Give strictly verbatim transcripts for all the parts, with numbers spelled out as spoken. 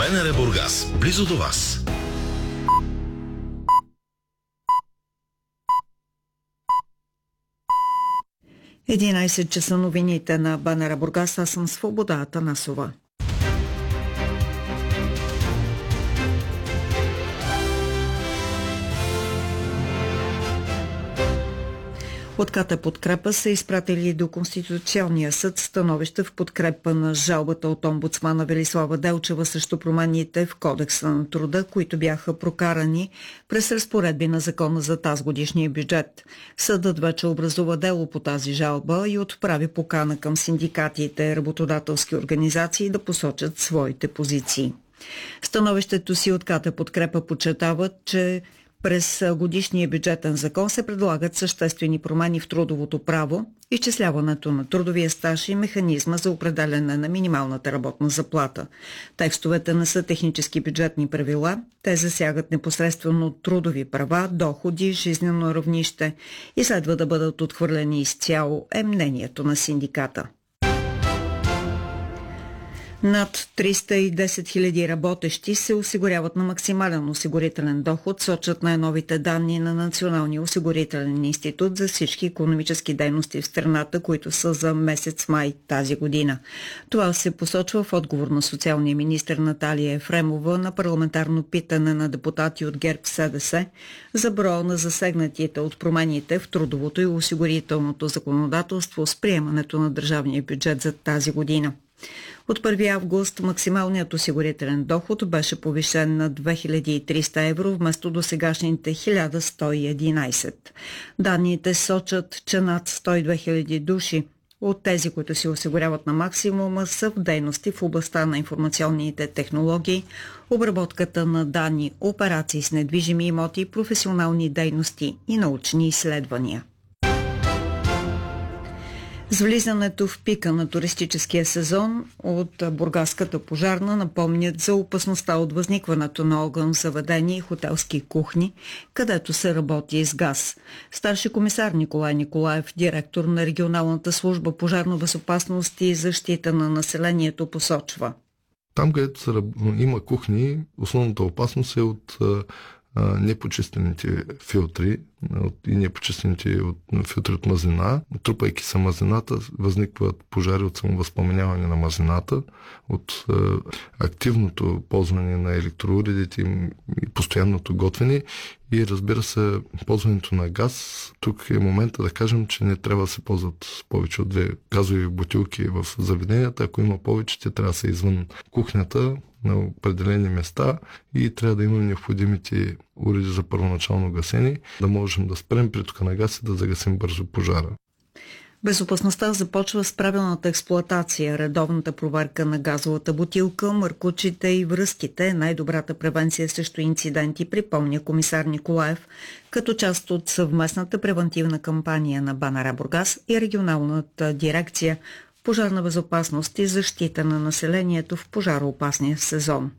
БНР Бургас, близо до вас. единайсет часа новините на БНР Бургас. Аз съм Свобода Атанасова. От КТ Подкрепа са изпратили до Конституционния съд становище в подкрепа на жалбата от омбудсмана Велислава Делчева срещу промените в Кодекса на труда, които бяха прокарани през разпоредби на закона за тазгодишния бюджет. Съдът вече образува дело по тази жалба и отправи покана към синдикатите и работодателски организации да посочат своите позиции. Становището си от КТ Подкрепа подчертават, че през годишния бюджетен закон се предлагат съществени промени в трудовото право, изчисляването на трудовия стаж и механизма за определяне на минималната работна заплата. Текстовете не са технически бюджетни правила, те засягат непосредствено трудови права, доходи, жизнено равнище и следва да бъдат отхвърлени изцяло, е мнението на синдиката. Над триста и десет хиляди работещи се осигуряват на максимален осигурителен доход, сочат най-новите данни на Националния осигурителен институт за всички икономически дейности в страната, които са за месец май тази година. Това се посочва в отговор на социалния министър Наталия Ефремова на парламентарно питане на депутати от ГЕРБ-СДС за броя на засегнатите от промените в трудовото и осигурителното законодателство с приемането на държавния бюджет за тази година. От първи август максималният осигурителен доход беше повишен на две хиляди и триста евро вместо досегашните хиляда сто и единайсет. Данните сочат, че над сто и две хиляди души от тези, които се осигуряват на максимума, са в дейности в областта на информационните технологии, обработката на данни, операции с недвижими имоти, професионални дейности и научни изследвания. С влизането в пика на туристическия сезон от бургаската пожарна напомнят за опасността от възникването на огън в заведения и хотелски кухни, където се работи с газ. Старши комисар Николай Николаев, директор на регионалната служба пожарна безопасност и защита на населението, посочва. Там, където има кухни, основната опасност е от непочистените филтри и непочистените от филтри от мазнина. Трупайки се мазнината, възникват пожари от самовъзпламеняване на мазнината, от е, активното ползване на електроуредите и постоянното готвене и, разбира се, ползването на газ. Тук е момента да кажем, че не трябва да се ползват повече от две газови бутилки в заведенията. Ако има повече, те трябва да са извън кухнята на определени места и трябва да имаме необходимите уреди за първоначално гасене, да можем да спрем притока на газ и да загасим бързо пожара. Безопасността започва с правилната експлоатация. Редовната проверка на газовата бутилка, маркучите и връзките е най-добрата превенция срещу инциденти, припомня комисар Николаев, като част от съвместната превентивна кампания на БНР Бургас и регионалната дирекция пожарна безопасност и защита на населението в пожароопасния сезон.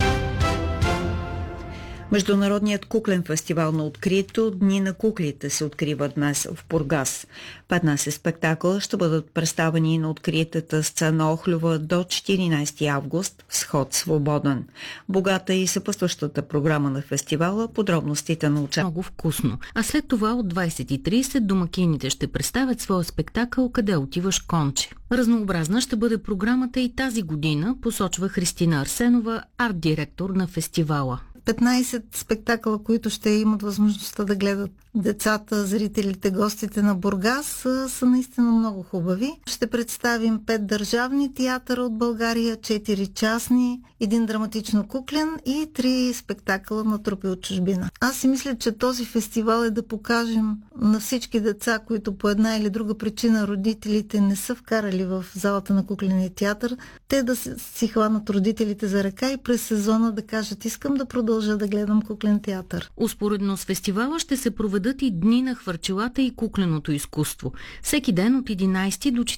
Международният куклен фестивал на открито Дни на куклите се открива днес в Бургас. петнайсет спектакъла ще бъдат представени на откритата сцена Охлюва до четиринайсети август с ход свободен. Богата и съпътстващата програма на фестивала, подробностите на участие. Много вкусно. А след това от двайсет и трийсет домакините ще представят своя спектакъл "Къде отиваш, конче?". Разнообразна ще бъде програмата и тази година, посочва Христина Арсенова, арт-директор на фестивала. петнайсет спектакъла, които ще имат възможността да гледат децата, зрителите, гостите на Бургас, са, са наистина много хубави. Ще представим пет държавни театъра от България, четири частни, един драматично-куклен и три спектакъла на трупи от чужбина. Аз си мисля, че този фестивал е да покажем на всички деца, които по една или друга причина родителите не са вкарали в залата на кукления театър, те да си хванат родителите за ръка и през сезона да кажат: искам да продължа да гледам куклен театър. Успоредно с фестивала ще се проведат и дни на хвърчелата и кукленото изкуство. Всеки ден от единайсети до